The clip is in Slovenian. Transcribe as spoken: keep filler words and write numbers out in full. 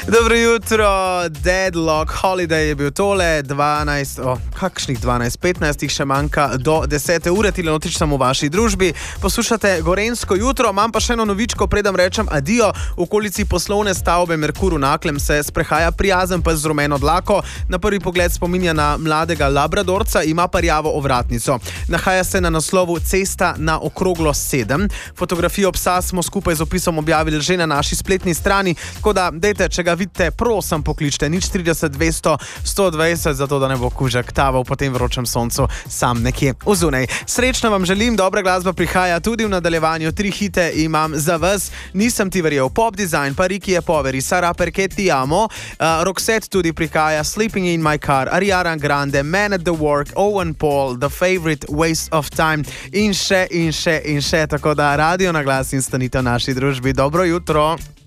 Dobro jutro, Deadlock Holiday je bil tole, dvanajst, oh, kakšnih dvanajst, petnajst jih še manjka do desete ure, tile notič sem v vaši družbi. Poslušate Gorenjsko jutro, imam pa še eno novičko, predem rečem adijo. V okolici poslovne stavbe Merkur v Naklem se sprehaja prijazen pes z rumeno dlako. Na prvi pogled spominja na mladega labradorca, ima pa rjavo ovratnico. Nahaja se na naslovu Cesta na okroglo sedem. Fotografijo psa smo skupaj z opisom objavili že na naši spletni strani, tako da dejte, če ga vidite, prosim pokličte nič trideset dvesto sto dvajset, zato da ne bo kužek taval po tem vročem soncu sam nekje vzunaj. Srečno vam želim, dobra glasba prihaja tudi v nadaljevanju, tri hite imam za vas. Nisem ti verjel, Pop Design, pa Ricky je poveri, Sara Perché ti amo, uh, Roxette tudi prihaja, Sleeping in my car, Ariana Grande, Man at the Work, Owen Paul, The Favorite, Waste of Time in še in še in še, tako da radio na glas in stanite v naši družbi. Dobro jutro.